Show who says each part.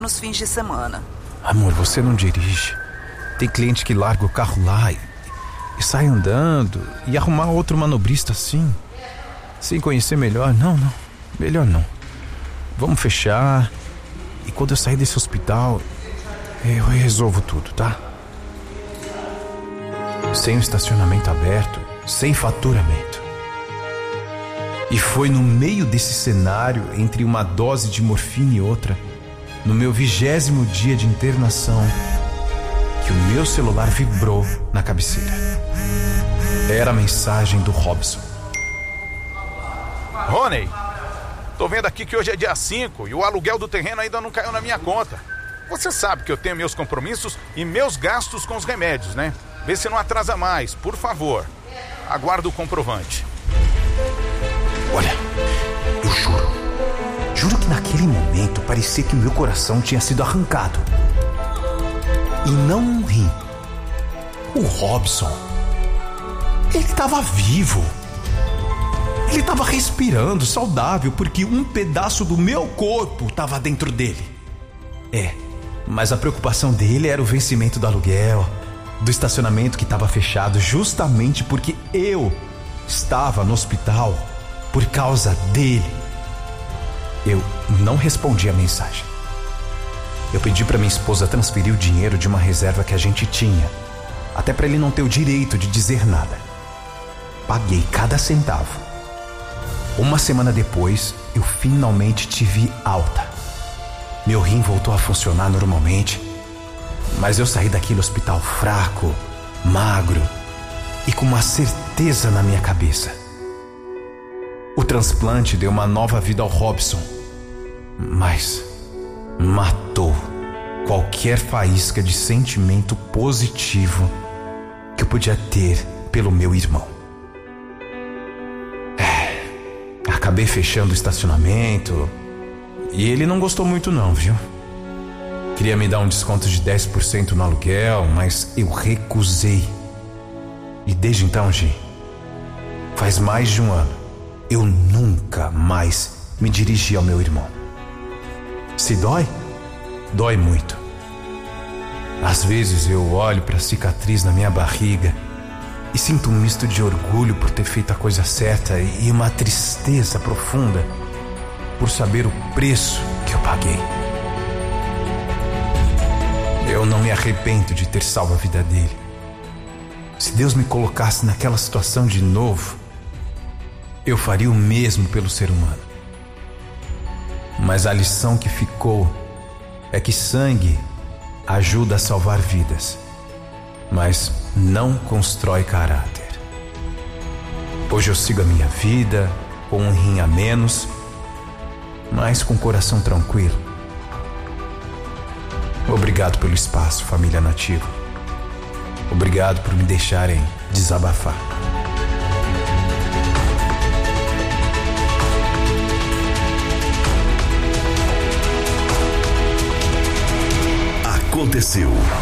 Speaker 1: nos fins de semana.
Speaker 2: Amor, você não dirige. Tem cliente que larga o carro lá e sai andando. E arrumar outro manobrista assim, sem conhecer melhor, não. Melhor não. Vamos fechar. E quando eu sair desse hospital, eu resolvo tudo, tá? Sem o estacionamento aberto, sem faturamento. E foi no meio desse cenário, entre uma dose de morfina e outra, no meu 20º dia de internação, que o meu celular vibrou na cabeceira. Era a mensagem do Robson.
Speaker 3: Rony, tô vendo aqui que hoje é dia 5 e o aluguel do terreno ainda não caiu na minha conta. Você sabe que eu tenho meus compromissos e meus gastos com os remédios, né? Vê se não atrasa mais, por favor. Aguardo o comprovante.
Speaker 2: Olha, eu juro que naquele momento parecia que o meu coração tinha sido arrancado. E não um rim. O Robson, ele estava vivo. Ele estava respirando, saudável, porque um pedaço do meu corpo estava dentro dele. Mas a preocupação dele era o vencimento do aluguel, do estacionamento que estava fechado, justamente porque eu estava no hospital por causa dele. Eu não respondi a mensagem. Eu pedi para minha esposa transferir o dinheiro de uma reserva que a gente tinha, até para ele não ter o direito de dizer nada. Paguei cada centavo. Uma semana depois, eu finalmente tive alta. Meu rim voltou a funcionar normalmente, mas eu saí daquele hospital fraco, magro e com uma certeza na minha cabeça. O transplante deu uma nova vida ao Robson, mas matou qualquer faísca de sentimento positivo que eu podia ter pelo meu irmão. Acabei fechando o estacionamento e ele não gostou muito não, viu? Queria me dar um desconto de 10% no aluguel, mas eu recusei. E desde então, Gi, faz mais de um ano, eu nunca mais me dirigi ao meu irmão. Se dói, dói muito. Às vezes eu olho para a cicatriz na minha barriga e sinto um misto de orgulho por ter feito a coisa certa e uma tristeza profunda por saber o preço que eu paguei. Eu não me arrependo de ter salvo a vida dele. Se Deus me colocasse naquela situação de novo, eu faria o mesmo pelo ser humano. Mas a lição que ficou é que sangue ajuda a salvar vidas, mas não constrói caráter. Hoje eu sigo a minha vida com um rim a menos, mas com o coração tranquilo. Obrigado pelo espaço, família Nativa. Obrigado por me deixarem desabafar.
Speaker 4: Aconteceu.